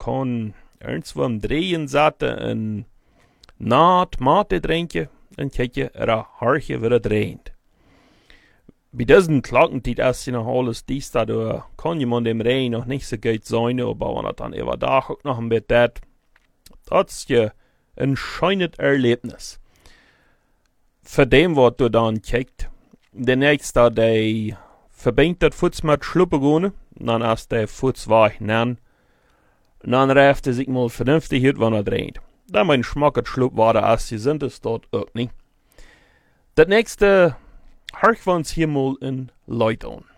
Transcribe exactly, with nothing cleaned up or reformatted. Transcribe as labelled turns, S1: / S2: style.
S1: kon irgendwo am Drehen zaten en na het mate drinken, en kijk er een hartje weer dreht. Bij deze klokkentijd, als je nog alles dies daardoor, kon je man dem Regen nog niet so gut sein, aber wenn er dann überdag ook nog een beetje dat, dat is je een schönes Erlebnis. Für dem, was du dann kijkt, der nächste, der verbindt dat voets met schluppegone, dan als der voets weg nan, dan rijft er zich mal vernünftig uit, wanneer dreht. Dan mein Schmack het schlup waren, als je sind es dort ook niet. Dat nächste, hark wir uns hier mal in Leute an.